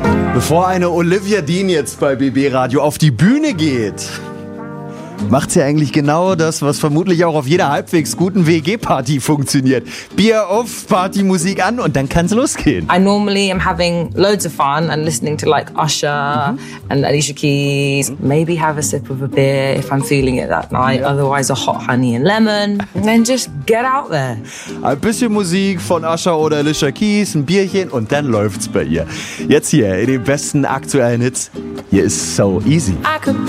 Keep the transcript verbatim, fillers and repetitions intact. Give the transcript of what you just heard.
Bevor eine Olivia Dean jetzt bei B B Radio auf die Bühne geht, macht sie eigentlich genau das, was vermutlich auch auf jeder halbwegs guten W G-Party funktioniert. Bier auf, Partymusik an und dann kann's losgehen. I normally am having loads of fun and listening to like Usher mhm. and Alicia Keys. Maybe have a sip of a beer if I'm feeling it that night. Ja. Otherwise a hot honey and lemon. And then just get out there. Ein bisschen Musik von Usher oder Alicia Keys, ein Bierchen und dann läuft's bei ihr. Jetzt hier in den besten aktuellen Hits. Hier ist So Easy.